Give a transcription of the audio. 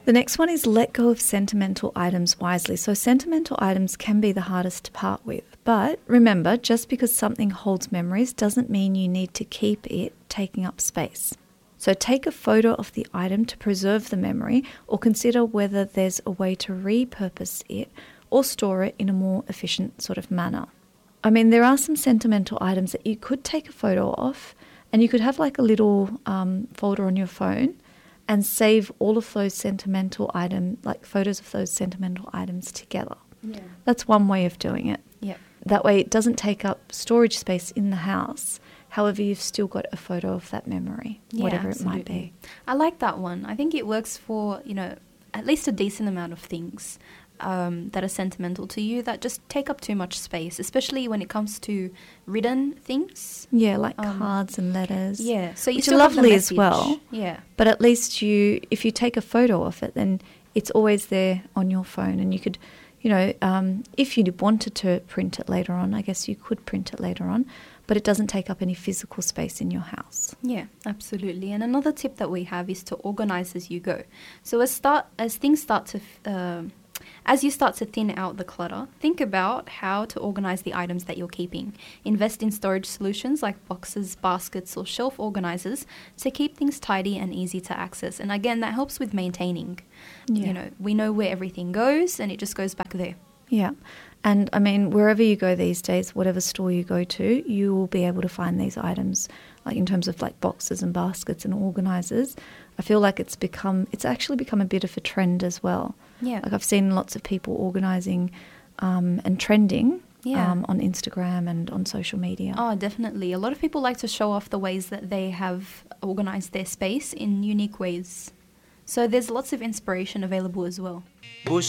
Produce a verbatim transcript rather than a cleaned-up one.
The next one is let go of sentimental items wisely. So sentimental items can be the hardest to part with. But remember, just because something holds memories doesn't mean you need to keep it taking up space. So take a photo of the item to preserve the memory, or consider whether there's a way to repurpose it or store it in a more efficient sort of manner. I mean, there are some sentimental items that you could take a photo of, and you could have like a little um, folder on your phone and save all of those sentimental items, like photos of those sentimental items together. Yeah. That's one way of doing it. Yeah. That way it doesn't take up storage space in the house. However, you've still got a photo of that memory, Yeah, whatever absolutely. it might be. I like that one. I think it works for, you know, at least a decent amount of things um, that are sentimental to you that just take up too much space, especially when it comes to written things. Yeah, like Um, cards and letters. Yeah, so you Which still are have the lovely as message. well. Yeah. But at least you, if you take a photo of it, then it's always there on your phone, and you could, you know, um, if you wanted to print it later on, I guess you could print it later on, but it doesn't take up any physical space in your house. Yeah, absolutely. And another tip that we have is to organize as you go. So as start as things start to uh, as you start to thin out the clutter, think about how to organize the items that you're keeping. Invest in storage solutions like boxes, baskets, or shelf organizers to keep things tidy and easy to access. And again, that helps with maintaining. Yeah. You know, we know where everything goes, and it just goes back there. Yeah. And I mean, wherever you go these days, whatever store you go to, you will be able to find these items, like in terms of like boxes and baskets and organisers. I feel like it's become, it's actually become a bit of a trend as well. Yeah. Like I've seen lots of people organising um, and trending Yeah. um, on Instagram and on social media. Oh, definitely. A lot of people like to show off the ways that they have organized their space in unique ways. So there's lots of inspiration available as well. Bush